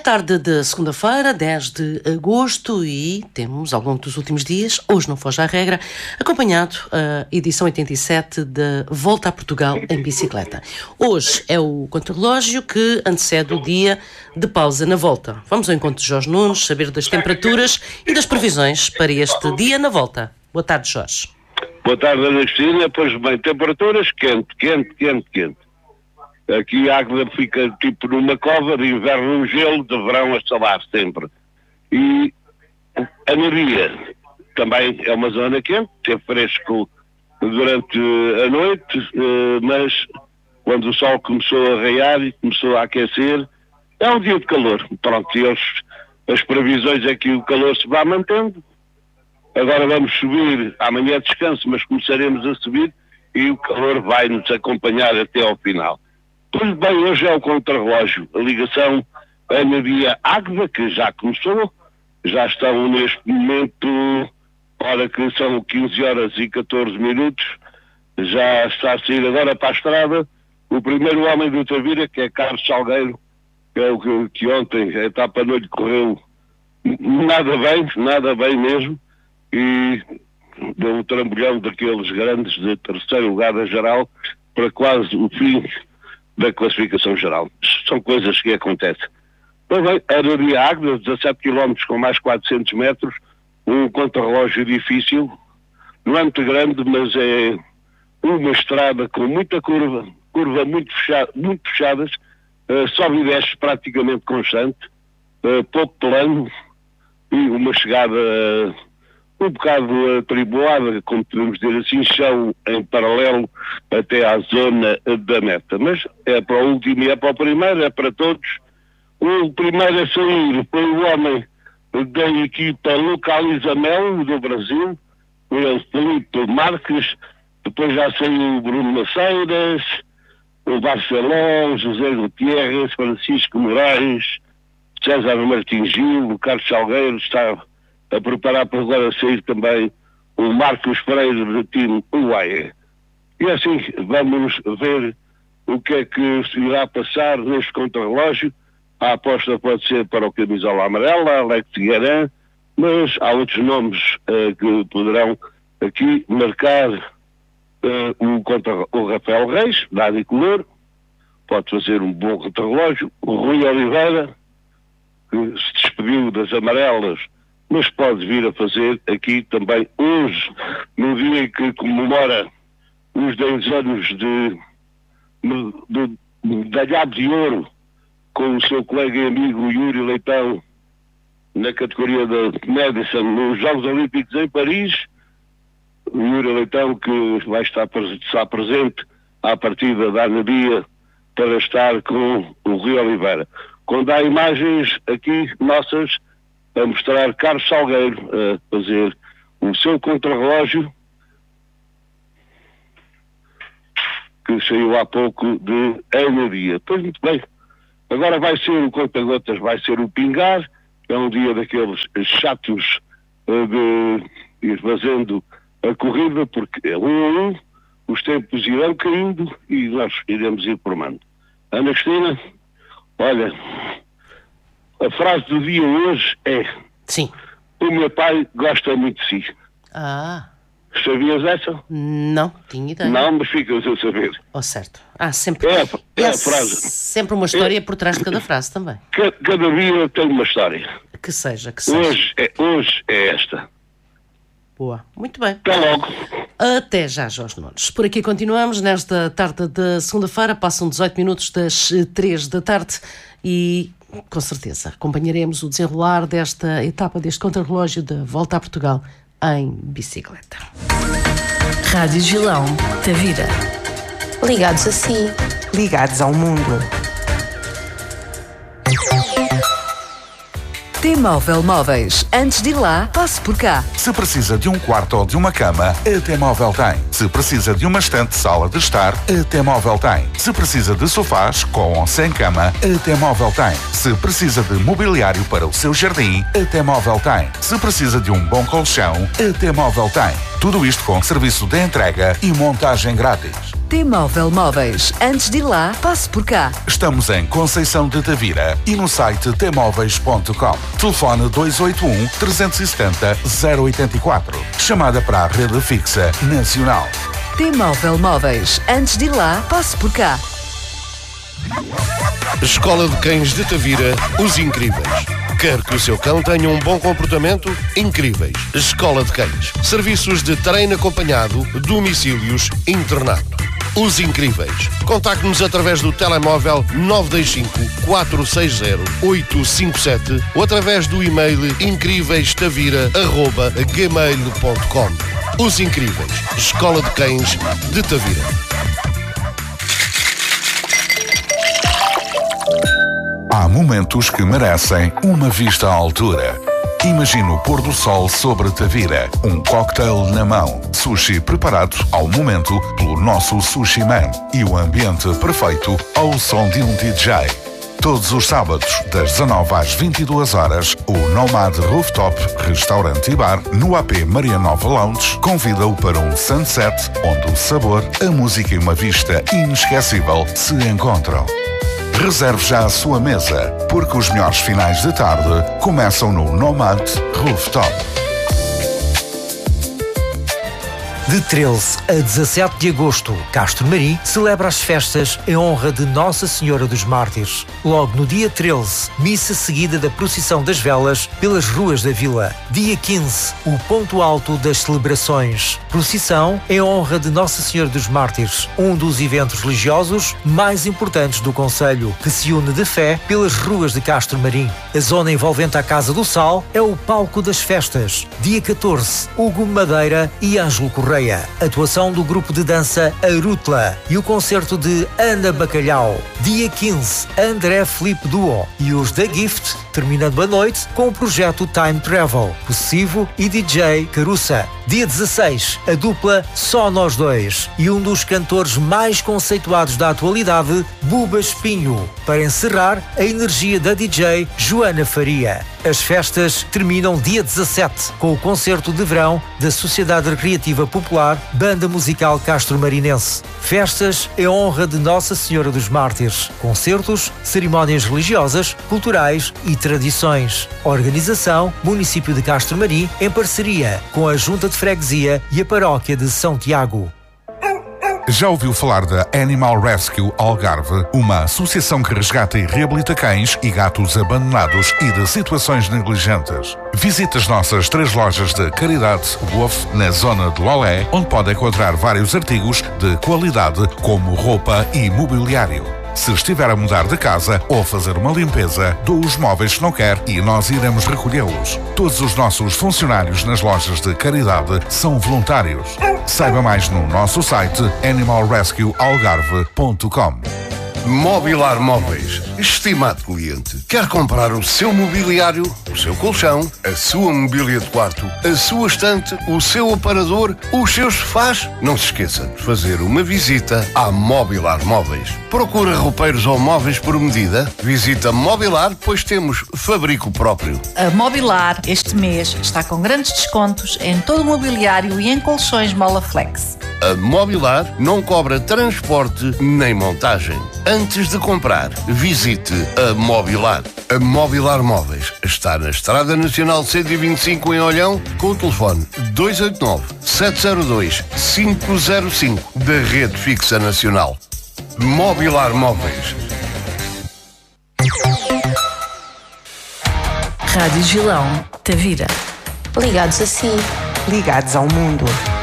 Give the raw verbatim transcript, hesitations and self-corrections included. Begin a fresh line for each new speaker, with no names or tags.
tarde de segunda-feira, dez de agosto, e temos, ao longo dos últimos dias, hoje não foge à regra, acompanhado a edição oitenta e sete da Volta a Portugal em bicicleta. Hoje é o contrarrelógio que antecede o dia de pausa na volta. Vamos ao encontro de Jorge Nunes, saber das temperaturas e das previsões para este dia na volta. Boa tarde, Jorge.
Boa tarde, Ana Cristina. Pois bem, temperaturas quente, quente, quente, quente. Aqui a água fica tipo numa cova, de inverno um gelo, de verão a salar sempre. E a Maria também é uma zona quente, é fresco durante a noite, mas quando o sol começou a raiar e começou a aquecer, é um dia de calor. Pronto, e as, as previsões é que o calor se vá mantendo. Agora vamos subir, amanhã descanso, mas começaremos a subir e o calor vai nos acompanhar até ao final. Pois bem, hoje é o contrarrelógio, a ligação Ana Via Águeda, que já começou, já estão neste momento, ora que são quinze horas e catorze minutos, já está a sair agora para a estrada o primeiro homem do Tavira, que é Carlos Salgueiro, que é o que, que ontem a etapa não lhe correu nada bem, nada bem mesmo, e deu um trambolhão daqueles grandes de terceiro lugar da geral para quase o fim da classificação geral. São coisas que acontecem. Pois bem, Ana Via Águeda, dezassete quilómetros com mais quatrocentos metros, um contrarrelógio difícil, não é muito grande, mas é uma estrada com muita curva, curva muito, fechada, muito fechadas, uh, sobe e desce praticamente constante, uh, pouco plano e uma chegada uh, um bocado atribuada, como podemos dizer assim, chão em paralelo até à zona da meta. Mas é para o último e é para o primeiro, é para todos. O primeiro a sair foi o homem da equipa Localizamel do Brasil, o Felipe Marques, depois já saiu o Bruno Maceiras, o Barceló, José Gutierrez, Francisco Moraes, César Martins Gil, o Carlos Salgueiro, está a preparar para agora sair também o Marcos Pereira do time Uruguai. E assim vamos ver o que é que se irá passar neste contrarrelógio. A aposta pode ser para o camisola amarela, Alex Guerin, mas há outros nomes uh, que poderão aqui marcar uh, o, contra, o Rafael Reis, da Adicolor, pode fazer um bom contrarrelógio. O Rui Oliveira, que se despediu das amarelas, mas pode vir a fazer aqui também hoje, no dia em que comemora os dez anos de, de, de medalhado de ouro com o seu colega e amigo Yuri Leitão na categoria da Madison nos Jogos Olímpicos em Paris. O Yuri Leitão que vai estar, estar presente à partida da Ana Via para estar com o Rui Oliveira. Quando há imagens aqui nossas a mostrar Carlos Salgueiro a fazer o seu contrarrelógio, que saiu há pouco de Ana Via. Pois muito bem, agora vai ser o conta-gotas, vai ser o pingar, é um dia daqueles chatos uh, de ir fazendo a corrida, porque é um a um, os tempos irão caindo e nós iremos ir formando. Ana Cristina, olha, a frase do dia hoje é:
sim,
o meu pai gosta muito de si.
Ah.
Sabias essa?
Não, tinha ideia.
Não, mas ficas a saber.
Oh, certo. Há sempre,
é a, é
há
a frase.
sempre uma história é, por trás de cada frase também.
Cada, cada dia tem uma história.
Que seja, que seja.
Hoje é, hoje é esta.
Boa, muito bem.
Até logo.
Até já, Jorge Nunes. Por aqui continuamos nesta tarde de segunda-feira, passam dezoito minutos das três da tarde e, com certeza, acompanharemos o desenrolar desta etapa, deste contrarrelógio da Volta a Portugal em bicicleta.
Rádio Gilão, Tavira.
Ligados a si.
Ligados ao mundo.
T-Móvel Móveis. Antes de ir lá, passe por cá.
Se precisa de um quarto ou de uma cama, a T-Móvel tem. Se precisa de uma estante sala de estar, a T-Móvel tem. Se precisa de sofás, com ou sem cama, a T-Móvel tem. Se precisa de mobiliário para o seu jardim, a T-Móvel tem. Se precisa de um bom colchão, a T-Móvel tem. Tudo isto com serviço de entrega e montagem grátis.
T-Móvel Móveis. Antes de ir lá, passe por cá.
Estamos em Conceição de Tavira e no site t móveis ponto com. Telefone dois oito um, três sete zero, zero oito quatro. Chamada para a rede fixa nacional.
T-Móvel Móveis. Antes de ir lá, passe por cá.
Escola de Cães de Tavira, os Incríveis. Quer que o seu cão tenha um bom comportamento? Incríveis. Escola de Cães. Serviços de treino acompanhado, domicílios, internato. Os Incríveis. Contacte-nos através do telemóvel nove dois cinco, quatro seis zero, oito cinco sete ou através do e-mail incríveis-tavira arroba gmail ponto com. Os Incríveis. Escola de Cães de Tavira.
Há momentos que merecem uma vista à altura. Imagina o pôr do sol sobre Tavira, um cocktail na mão, sushi preparado ao momento pelo nosso Sushi Man e o ambiente perfeito ao som de um D J. Todos os sábados, das dezanove às vinte e duas horas, o Nomad Rooftop Restaurante e Bar, no A P Maria Nova Lounge, convida-o para um sunset onde o sabor, a música e uma vista inesquecível se encontram. Reserve já a sua mesa, porque os melhores finais de tarde começam no Nomad Rooftop.
De treze a dezassete de agosto, Castro Marim celebra as festas em honra de Nossa Senhora dos Mártires. Logo no dia treze, missa seguida da procissão das velas pelas ruas da vila. Dia quinze, o ponto alto das celebrações. Procissão em honra de Nossa Senhora dos Mártires, um dos eventos religiosos mais importantes do concelho, que se une de fé pelas ruas de Castro Marim. A zona envolvente a Casa do Sal é o palco das festas. Dia catorze, Hugo Madeira e Ângelo Correia. Atuação do grupo de dança Arutla e o concerto de Ana Bacalhau. Dia quinze, André Filipe Duo e os The Gift, terminando a noite com o projeto Time Travel, Possessivo e D J Caruça. Dia dezasseis, a dupla Só Nós Dois e um dos cantores mais conceituados da atualidade, Buba Espinho. Para encerrar, a energia da D J Joana Faria. As festas terminam dia dezassete com o concerto de verão da Sociedade Recreativa Popular Banda Musical Castro Marinense. Festas em honra de Nossa Senhora dos Mártires. Concertos, cerimónias religiosas, culturais e tradições. Organização Município de Castro Marim em parceria com a Junta de Freguesia e a Paróquia de São Tiago.
Já ouviu falar da Animal Rescue Algarve, uma associação que resgata e reabilita cães e gatos abandonados e de situações negligentes? Visite as nossas três lojas de caridade Wolf na zona de Lolé, onde pode encontrar vários artigos de qualidade como roupa e mobiliário. Se estiver a mudar de casa ou fazer uma limpeza, doe os móveis que não quer e nós iremos recolhê-los. Todos os nossos funcionários nas lojas de caridade são voluntários. Saiba mais no nosso site animal rescue algarve ponto com.
Mobilar Móveis. Estimado cliente, quer comprar o seu mobiliário, o seu colchão, a sua mobília de quarto, a sua estante, o seu aparador, os seus sofás? Não se esqueça de fazer uma visita à Mobilar Móveis. Procura roupeiros ou móveis por medida? Visita Mobilar, pois temos fabrico próprio.
A Mobilar este mês está com grandes descontos em todo o mobiliário e em colchões Molaflex.
A Mobilar não cobra transporte nem montagem. Antes de comprar, visite a Mobilar. A Mobilar Móveis está na Estrada Nacional cento e vinte e cinco em Olhão, com o telefone dois oito nove, sete zero dois, cinco zero cinco da Rede Fixa Nacional. Mobilar Móveis.
Rádio Gilão, Tavira.
Ligados a si.
Ligados ao mundo.